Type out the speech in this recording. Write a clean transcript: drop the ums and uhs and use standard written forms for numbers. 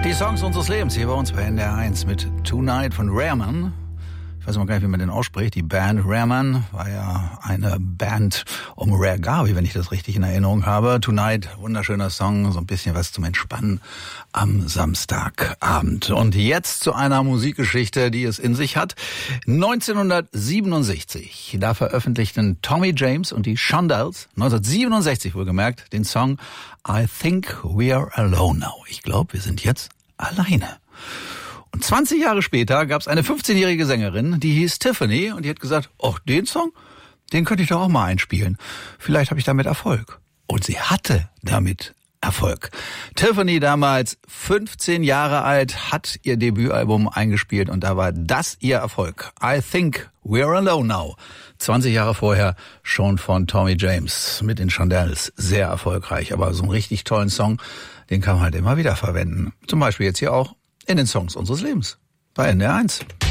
Die Songs unseres Lebens hier bei uns bei NDR 1 mit Tonight von Rareman. Ich weiß noch gar nicht, wie man den ausspricht. Die Band Rareman war ja eine Band um Rare Garvey, wenn ich das richtig in Erinnerung habe. Tonight, wunderschöner Song, so ein bisschen was zum Entspannen am Samstagabend. Und jetzt zu einer Musikgeschichte, die es in sich hat. 1967, da veröffentlichten Tommy James und die Shondells, 1967 wohlgemerkt, den Song I Think We're Alone Now. Ich glaube, wir sind jetzt alleine. Und 20 Jahre später gab es eine 15-jährige Sängerin, die hieß Tiffany und die hat gesagt, ach, den Song, den könnte ich doch auch mal einspielen. Vielleicht habe ich damit Erfolg. Und sie hatte damit Erfolg. Tiffany, damals 15 Jahre alt, hat ihr Debütalbum eingespielt und da war das ihr Erfolg. I Think We're Alone Now. 20 Jahre vorher schon von Tommy James mit den Shondells. Sehr erfolgreich, aber so einen richtig tollen Song, den kann man halt immer wieder verwenden. Zum Beispiel jetzt hier auch in den Songs unseres Lebens bei NDR 1.